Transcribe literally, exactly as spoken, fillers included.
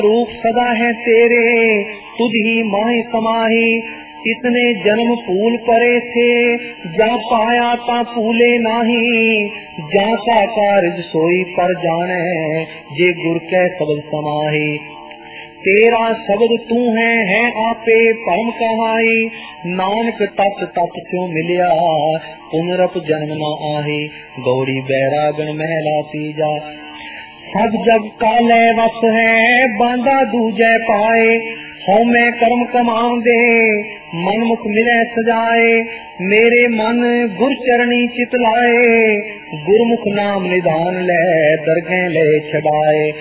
रूप सदा है तेरे, तुझ ही माहि समाहि। इतने जन्म फूल परे थे, जा पाया ता फूले नाही। जा का कारज सोई पर जाने, जे गुर कै शब्द समाहि। तेरा शब्द तू है, है आपे परम कहाई। नानक तत तत क्यों मिलिया, पुनरप जन्म न आही। गौड़ी बैरागन महला तीजा, सब जग काले वस है, बांधा दूजे पाए। हौ मैं कर्म कमाऊं दे, मन मुख मिले सजाए। मेरे मन गुर चरणी चित लाए, गुरमुख नाम निधान ले, दरगह ले छड़ाए।